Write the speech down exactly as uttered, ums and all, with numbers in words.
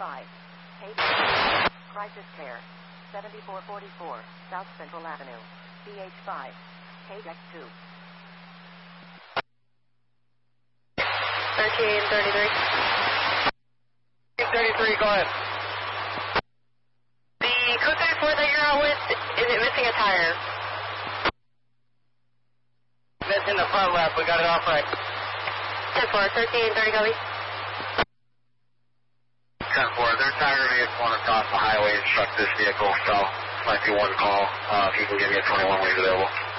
five. K Crisis Care. seventy-four forty-four, South Central Avenue. C H five. K X two. thirteen thirty-three. thirty-three, go ahead. The Cook ninety-four that you're out with, is it missing a tire? Missing the front left, we got it off right. ten four, thirteen thirty, copy. ten four, their tire may have gone across the highway and struck this vehicle, so might be one call. Uh, if you can give me a twenty-one when he's available.